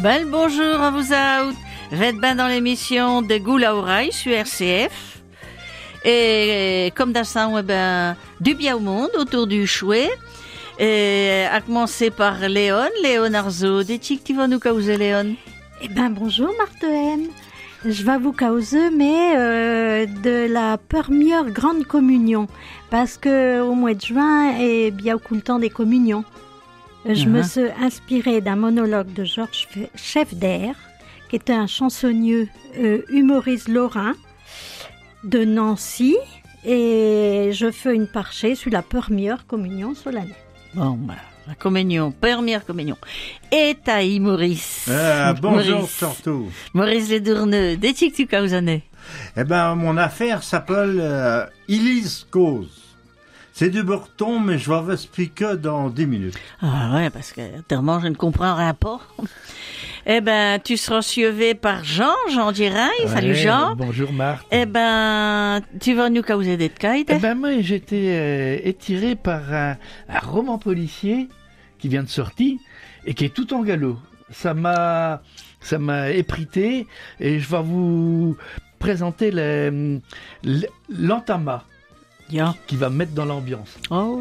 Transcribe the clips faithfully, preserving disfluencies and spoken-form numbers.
Bel bonjour à vous autres. Vous êtes bien dans l'émission des Goules à oreilles sur R C F. Et comme d'habitude, eh ben, du bien au monde autour du chouet. Et à commencer par Léon, Léon Arzo. Des chics, tu vas nous causer, Léon? Eh ben, bonjour, Marthe-M. Je vais vous causer, mais euh, de la première grande communion. Parce que au mois de juin, est bien au temps des communions. Je uh-huh. me suis inspirée d'un monologue de Georges Schefder, qui était un chansonnier euh, humoriste lorrain de Nancy, et je fais une parchée sur la première communion solennelle. Bon, bah, la communion, première communion. Et taï, Maurice. Euh, bonjour, surtout. Maurice Ledourneux, des chics tu causanes? Eh ben, mon affaire s'appelle euh, Elise Cause. C'est du breton, mais je vais vous expliquer dans dix minutes. Ah ouais, parce que tellement je ne comprends rien pas. Eh ben, tu seras suivi par Jean, Jean Dirail. Ouais, salut Jean. Bonjour Marthe. Eh ben, tu vas nous causer des kites. Eh ben, moi, j'étais euh, étiré par un, un roman policier qui vient de sortir et qui est tout en galop. Ça m'a, ça m'a éprité et je vais vous présenter le, le, l'entama. Yeah. Qui va me mettre dans l'ambiance. Oh.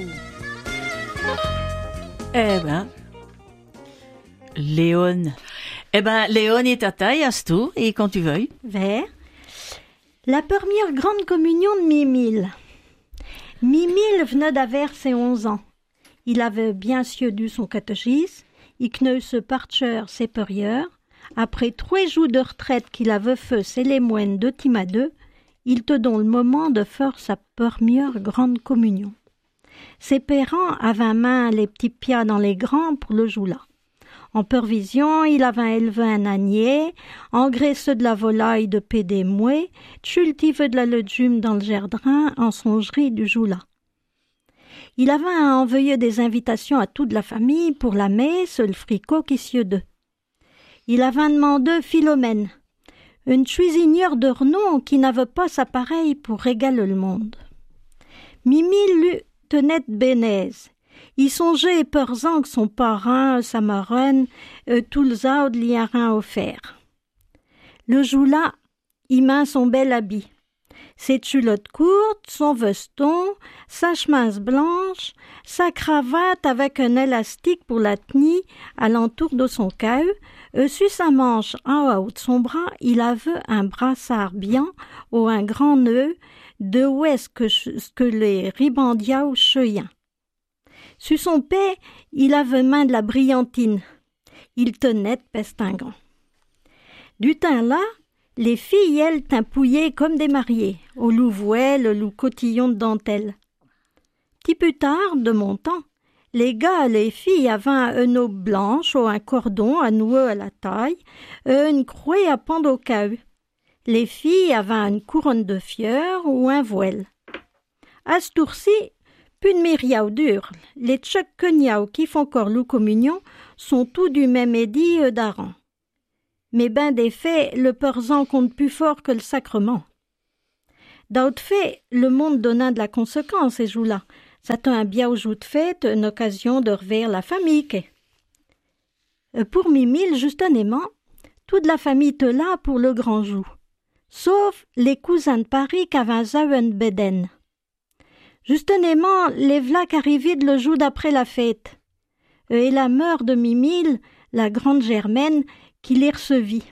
Eh ben, Léon. Eh ben, Léon est à taille, à ce tour, et quand tu veuilles. Vers la première grande communion de Mimile. Mimile venait d'avoir ses onze ans. Il avait bien dû son catéchisme, il kneu ce parcheur ses périeurs. Après trois jours de retraite qu'il avait fait, c'est les moines de Timadeux, il te donne le moment de faire sa première grande communion. Ses parents avaient en main les petits pieds dans les grands pour le jour-là. En pervision, il avait élevé un ânier, engraissé de la volaille de pédémoué, cultivé de la légume dans le jardin en songerie du jour-là. Il avait envoyé des invitations à toute la famille pour la messe, le fricot qui s'y d'eux. Il avait demandé Philomène, une cuisinière de renom qui n'avait pas sa pareille pour régaler le monde. Mimi lui tenait de bénaise. Il songeait épeurant que son parrain, sa marraine, euh, tout le autres lui a rien offert. Le jour-là, il met son bel habit. Ses culottes courtes, son veston, sa chemise blanche, sa cravate avec un élastique pour la tenir à l'entour de son cahut. Euh, sur sa manche, en haut de son bras, il avait un brassard bien ou un grand nœud, de où est-ce que, que les ribandias ou cheyens. Sur son paix, il avait main de la brillantine. Il tenait de pestingant. Du teint là, les filles, elles, t'impouillaient comme des mariées, au louvouet, le loup cotillon de dentelle. Petit plus tard, de mon temps, les gars et les filles avaient un aube blanche ou un cordon à nouer à la taille, une croix à pendre au cahut. Les filles avaient une couronne de fleurs ou un voile. À ce tour-ci, plus de myriaou dur. Les tchèques qui font encore l'ou communion sont tous du même édit d'Aran. Mais ben des faits, le peurzan compte plus fort que le sacrement. D'autres faits, le monde donna de la conséquence ces jours-là. Ça t'a un bien au jour de fête, une occasion de revoir la famille. Pour Mimile, justement, toute la famille te là pour le grand jour. Sauf les cousins de Paris qui avaient un beden. Justement, les vlacs arrivaient le jour d'après la fête. Et la mère de Mimile, la grande Germaine, qui les recevit.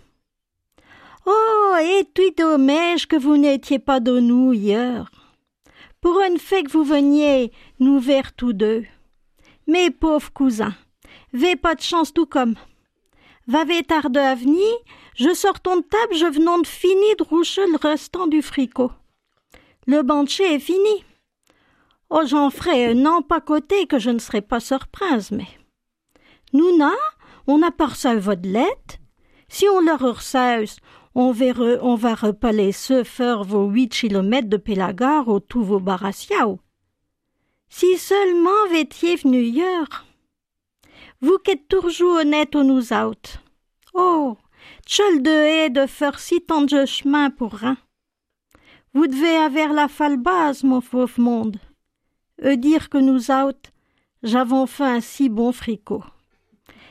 Oh, et tout dommage que vous n'étiez pas de nous hier. Pour une fait que vous veniez nous vers tous deux. Mes pauvres cousins, v'ez pas de chance tout comme. V'avez tardé à venir, je sortons de table, je venons de finir de roucher le restant du fricot. Le banché est fini. Oh, j'en ferai un an pas côté que je ne serai pas surprise, mais. Nous, n'a, on n'a pas reçu votre lettre. Si on leur reçoit, on, verra, on va repaler ce faire vos huit kilomètres de Pélagar au tout vos barassiao. Si seulement vétiez venu hier. Vous qui êtes toujours honnête au nous out. Oh, tchol de haie de faire si tant de chemin pour rien. Vous devez avoir la falbase, mon pauvre monde. Eux dire que nous out, j'avons fait un si bon fricot.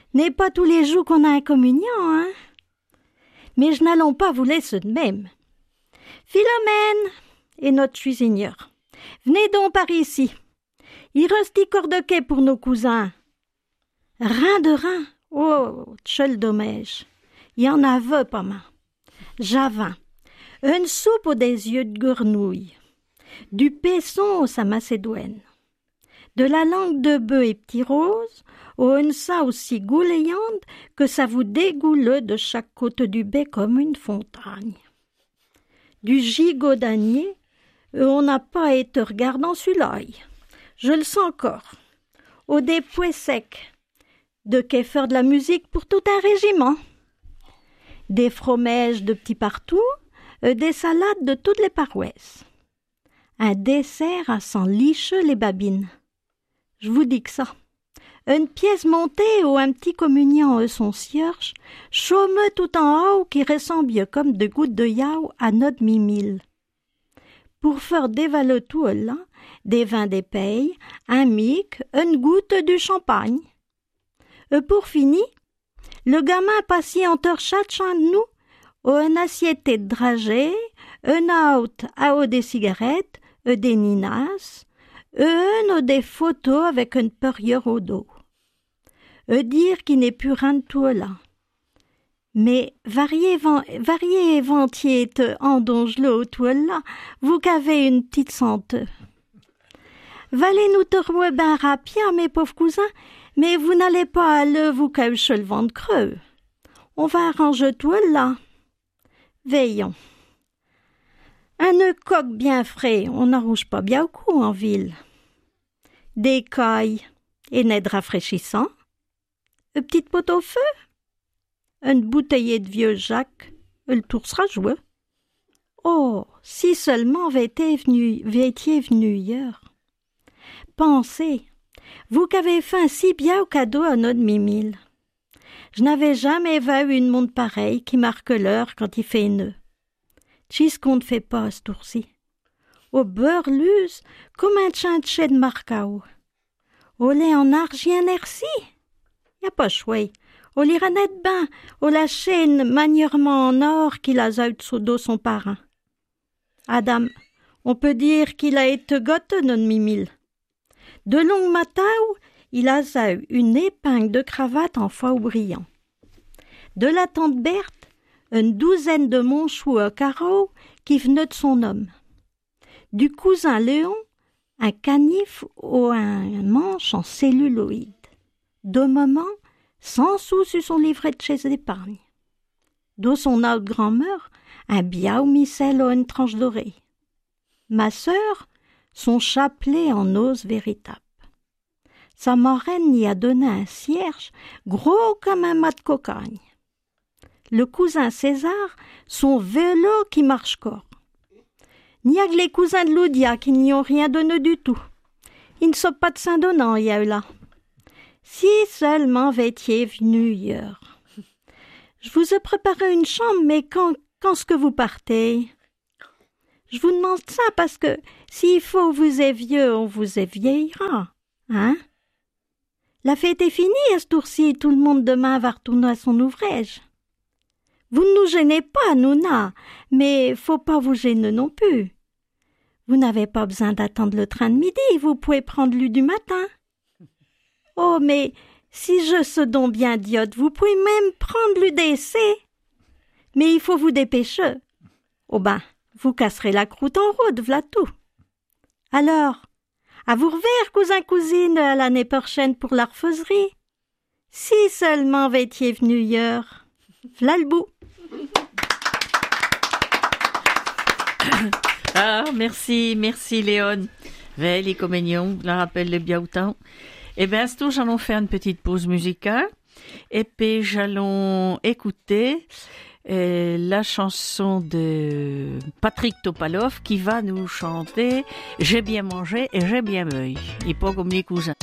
N'est pas tous les jours qu'on a un communion, hein? Mais je n'allons pas vous laisser de même. Philomène et notre cuisinière, venez donc par ici. Il reste des corps de quai pour nos cousins. Rein de rein, oh, tchel dommage. Il y en avait pas mal. Javin, une soupe aux des yeux de grenouille, du paisson sa macédoine, de la langue de bœuf et petits roses, ou une ça aussi goulayante que ça vous dégoule de chaque côté du bec comme une fontaine. Du gigot d'agneau, on n'a pas été regardant sur l'œil. Je le sens encore. Au des pois secs, de quai faire de la musique pour tout un régiment. Des fromages de petits partout, euh, des salades de toutes les paroisses. Un dessert à s'en licher les babines. Je vous dis que ça. Une pièce montée ou un petit communion à son cierge, chômeux tout en haut qui ressemble comme de gouttes de yao à notre mimile. Pour faire dévaler tout là, des vins d'épeille, un mic, une goutte du champagne. Et pour finir, le gamin patienteur chacun de nous, ou une assiette de dragée, un out à eau des cigarettes, et des ninas, une ou des photos avec une période au dos. E dire qu'il n'est plus rien de tout là. Mais variez variez ventier en dongelot tout là, vous qu'avez une petite santé. Valez nous te ben rapide, mes pauvres cousins, mais vous n'allez pas aller vous cacher le ventre creux. On va arranger tout là. Veillons. Un coq bien frais, on n'arrange pas bien au cou en ville. Des cailles et nez rafraîchissant. Une petite pot au feu. Une bouteille de vieux Jacques, le tour sera joué. Oh, si seulement étiez venu, étiez venu hier. Pensez, vous qu'avez fait un si bien au cadeau à notre Mimile. Je n'avais jamais vu une montre pareille qui marque l'heure quand il fait nœud. Qu'est-ce qu'on ne fait pas à ce tour-ci? Au beurre luse, comme un chinché de marcao. Au lait en argent nerci. Y a pas chouette. Au liranet de bain, au la chaîne manièrement en or qu'il a eu sous dos son parrain. Adam, on peut dire qu'il a été gâté notre Mimile. De longues matins, il a eu une épingle de cravate en faux brillant. De la tante Berthe, une douzaine de manchoux à carreaux qui venaient de son homme. Du cousin Léon, un canif ou un manche en celluloïde. De moment, cent sous sur son livret de chaise d'épargne. De son autre grand-mère, un biao micelle ou une tranche dorée. Ma sœur, son chapelet en ose véritable. Sa marraine y a donné un cierge gros comme un mat de cocagne. Le cousin César, son vélo qui marche corps. N'y a que les cousins de Loudia qui n'y ont rien donné du tout. Ils ne sont pas de Saint-Donant, y a eu là. Si seulement vétiez venu hier. Je vous ai préparé une chambre, mais quand, quand est-ce que vous partez? Je vous demande ça parce que s'il faut vous est vieux, on vous est vieillira, hein? La fête est finie à ce tour-ci, tout le monde demain va retourner à son ouvrage. Vous ne nous gênez pas, Nouna, mais faut pas vous gêner non plus. Vous n'avez pas besoin d'attendre le train de midi, vous pouvez prendre lui du matin. Oh, mais si je suis donc bien idiote, vous pouvez même prendre l'U D C. Mais il faut vous dépêcher. Oh ben, vous casserez la croûte en route, v'là tout. Alors, à vous revoir, cousin-cousine, à l'année prochaine pour la refaiserie. Si seulement vétiez venu hier. V'là le bout. Ah, merci, merci Léon. Vel et communion, la rappelle le bien autant. Eh bien, à ce tour, j'allons faire une petite pause musicale. Et puis, j'allons écouter euh, la chanson de Patrick Topalov qui va nous chanter « J'ai bien mangé et j'ai bien bu ». Et pas comme les cousins.